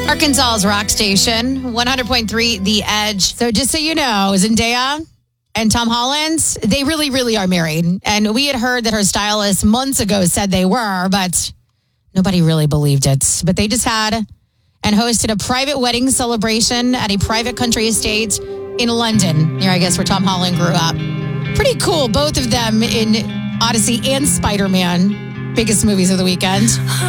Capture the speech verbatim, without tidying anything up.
Arkansas's rock station, one hundred point three The Edge. So just so you know, Zendaya and Tom Holland, they really, really are married. And we had heard that her stylist months ago said they were, but nobody really believed it. But they just had and hosted a private wedding celebration at a private country estate in London, near, I guess, where Tom Holland grew up. Pretty cool, both of them in Odyssey and Spider-Man, biggest movies of the weekend.